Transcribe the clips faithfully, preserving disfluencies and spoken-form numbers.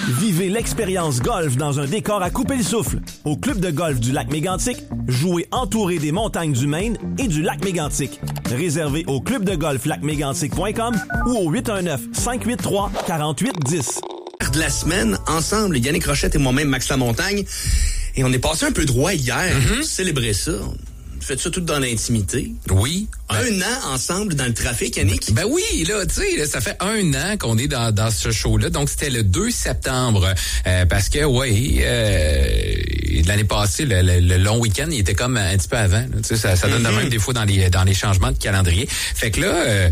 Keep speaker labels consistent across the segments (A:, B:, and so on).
A: Vivez l'expérience golf dans un décor à couper le souffle. Au club de golf du lac Mégantic, jouez entouré des montagnes du Maine et du lac Mégantic. Réservez au club de golf lac mégantic point com ou au huit un neuf, cinq huit trois, quatre huit un zéro.
B: De la semaine, ensemble, Yannick Rochette et moi-même, Max Lamontagne, et on est passé un peu droit hier mm-hmm. pour célébrer ça. Faites ça tout dans l'intimité.
C: Oui.
B: Un ben, an ensemble dans le trafic, Yannick?
C: Ben oui, là, tu sais, ça fait un an qu'on est dans, dans ce show-là. Donc, c'était le deux septembre. Euh, parce que, oui, euh, l'année passée, le, le, le long week-end, il était comme un petit peu avant. Tu sais, ça, ça donne mm-hmm. de même des fois dans les, dans les changements de calendrier. Fait que là, euh,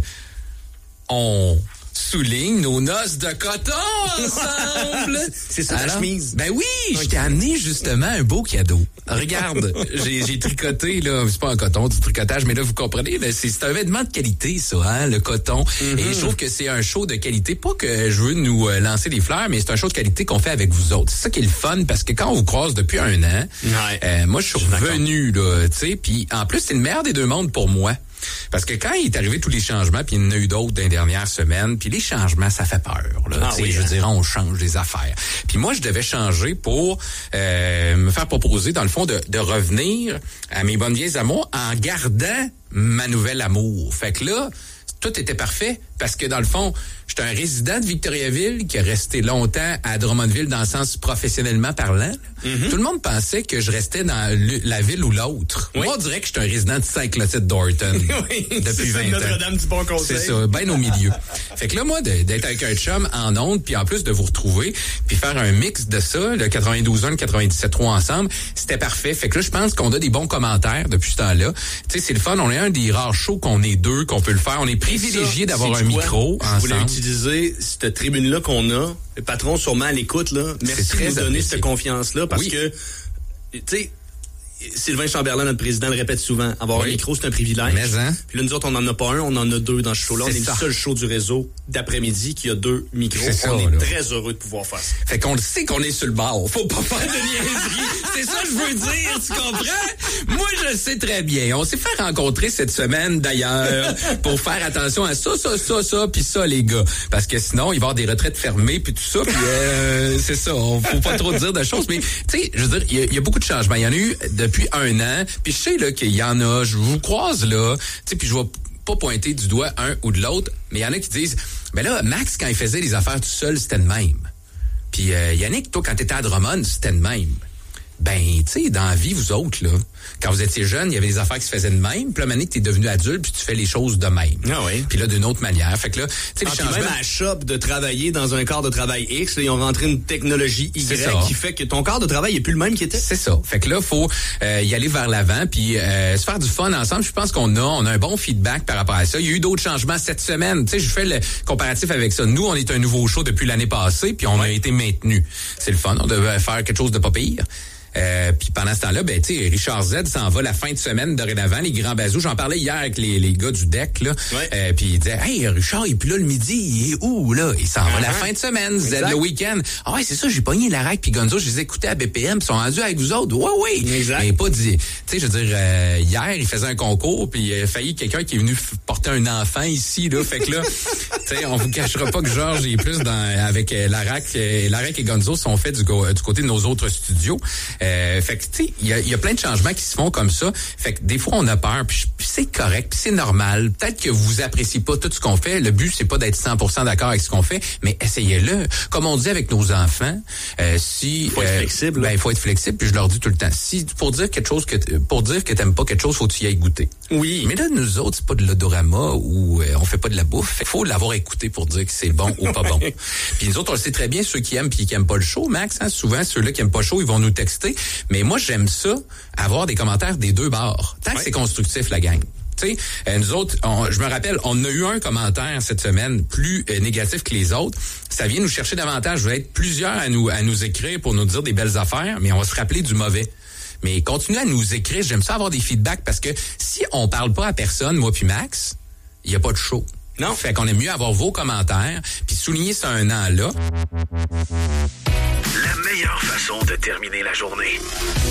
C: on... souligne nos noces de coton ensemble.
B: C'est ça, la chemise.
C: Ben oui, okay. Je t'ai amené justement un beau cadeau. Regarde, j'ai, j'ai tricoté, là, c'est pas un coton, du tricotage, mais là, vous comprenez, là, c'est, c'est un vêtement de qualité, ça, hein, le coton. Mm-hmm. Et je trouve que c'est un show de qualité. Pas que je veux nous euh, lancer des fleurs, mais c'est un show de qualité qu'on fait avec vous autres. C'est ça qui est le fun, parce que quand on vous croise depuis un an, ouais. euh, moi, je suis revenu, là, tu sais, puis en plus, c'est le meilleur des deux mondes pour moi. Parce que quand il est arrivé tous les changements, puis il y en a eu d'autres dans les dernières semaines, puis les changements, ça fait peur. Là, ah oui, je hein? dirais, on change des affaires. Puis moi, je devais changer pour euh, me faire proposer, dans le fond, de, de revenir à mes bonnes vieilles amours en gardant ma nouvelle amour. Fait que là, tout était parfait parce que, dans le fond, j'étais un résident de Victoriaville qui a resté longtemps à Drummondville dans le sens professionnellement parlant. Mm-hmm. Tout le monde pensait que je restais dans le, la ville ou l'autre. Oui. Moi, on dirait que j'étais un résident de Saint-Clotilde-Dorton
B: oui,
C: depuis vingt ans.
B: Notre-Dame du Bon Conseil.
C: C'est ça, bien au milieu. Fait que là, moi, de, d'être avec un chum en ondes, puis en plus de vous retrouver, puis faire un mix de ça, le quatre-vingt-douze un, le quatre-vingt-dix-sept trois ensemble, c'était parfait. Fait que là, je pense qu'on a des bons commentaires depuis ce temps-là. Tu sais, c'est le fun. On est un des rares shows qu'on est deux, qu'on peut le faire. On est privilégié d'avoir un micro ensemble.
B: Vous voulez utiliser cette tribune-là qu'on a, le patron sûrement à l'écoute, là. Merci de nous donner cette confiance-là, parce oui. que, tu sais, Sylvain Chamberlain, notre président, le répète souvent, avoir oui. un micro, c'est un privilège.
C: Mais, hein?
B: Puis là, nous autres, on n'en a pas un, on en a deux dans ce show-là. C'est on est ça. Le seul show du réseau d'après-midi qui a deux micros. C'est on ça, est là. Très heureux de pouvoir faire ça.
C: Fait qu'on le sait qu'on est sur le bord. Faut pas faire de niaiserie. C'est ça que je veux dire, tu comprends? Moi, je le sais très bien. On s'est fait rencontrer cette semaine, d'ailleurs, pour faire attention à ça, ça, ça, ça, puis ça, les gars. Parce que sinon, il va y avoir des retraites fermées, puis tout ça, puis euh, c'est ça. On faut pas trop dire de choses. Mais, tu sais, je veux dire, il y, y a beaucoup de changements. Il y en a eu de depuis un an, puis je sais là qu'il y en a, je vous croise là, tu sais, puis je vais pas pointer du doigt un ou de l'autre, mais il y en a qui disent, ben là, Max, quand il faisait les affaires tout seul, c'était de même. Puis euh, Yannick, toi, quand t'étais à Drummond, c'était de même. Ben, tu sais, dans la vie, vous autres, là, quand vous étiez jeune, il y avait des affaires qui se faisaient de même. Puis là, maintenant que t'es devenu adulte, puis tu fais les choses de même.
B: Ah oui.
C: Puis là, d'une autre manière. Fait que là, tu sais,
B: les changements... même à la shop de travailler dans un corps de travail X, là, ils ont rentré une technologie Y qui fait que ton corps de travail est plus le même qu'il était.
C: C'est ça. Fait que là, faut euh, y aller vers l'avant, puis euh, se faire du fun ensemble. Je pense qu'on a, on a un bon feedback par rapport à ça. Il y a eu d'autres changements cette semaine. Tu sais, je fais le comparatif avec ça. Nous, on est un nouveau show depuis l'année passée, puis on ouais. a été maintenu. C'est le fun. On devait faire quelque chose de pas pire. Euh, puis pendant ce temps-là, ben tu sais, Richard Z s'en va la fin de semaine dorénavant, les grands bazous. J'en parlais hier avec les, les gars du deck là. Ouais. Euh, puis il disait, hey Richard, il est plus là le midi, il est où là? Il s'en uh-huh. va la fin de semaine, Z le week-end. Ah ouais, c'est ça, j'ai pogné la raque puis Gonzo, je les écoutais à B P M, ils sont rendus avec vous autres. Ouais oui. Exact. Mais pas dit. Tu sais, je veux dire, euh, hier il faisait un concours puis il a failli quelqu'un qui est venu f- porter un enfant ici là. Fait que là, tu sais, on vous cachera pas que Georges est plus dans avec euh, la raque, euh, la raque et Gonzo sont faits du, go- du côté de nos autres studios. Euh, fait que tu sais, il y a, y a plein de changements qui se font comme ça. Fait que des fois on a peur, puis c'est correct, puis c'est normal. Peut-être que vous appréciez pas tout ce qu'on fait. Le but c'est pas d'être cent pour cent d'accord avec ce qu'on fait, mais essayez-le. Comme on dit avec nos enfants, euh, si
B: il faut être euh, flexible.
C: Ben il faut être flexible. Puis je leur dis tout le temps, si pour dire quelque chose que pour dire que t'aimes pas quelque chose, faut que tu y ailles goûter.
B: Oui.
C: Mais là nous autres c'est pas de l'odorama ou euh, on fait pas de la bouffe. Il faut l'avoir écouté pour dire que c'est bon ou pas bon. Puis nous autres on le sait très bien, ceux qui aiment puis qui aiment pas le show, Max. Hein, souvent ceux-là qui aiment pas le show, ils vont nous texter. Mais moi, j'aime ça, avoir des commentaires des deux bords. Tant ouais. que c'est constructif, la gang. Tu sais, euh, nous autres, on, je me rappelle, on a eu un commentaire cette semaine plus euh, négatif que les autres. Ça vient nous chercher davantage. Je vais être plusieurs à nous à nous écrire pour nous dire des belles affaires, mais on va se rappeler du mauvais. Mais continuez à nous écrire. J'aime ça avoir des feedbacks parce que si on parle pas à personne, moi puis Max, il y a pas de show. Non. Fait qu'on aime mieux avoir vos commentaires puis souligner ça un an là.
D: La meilleure façon de terminer la journée.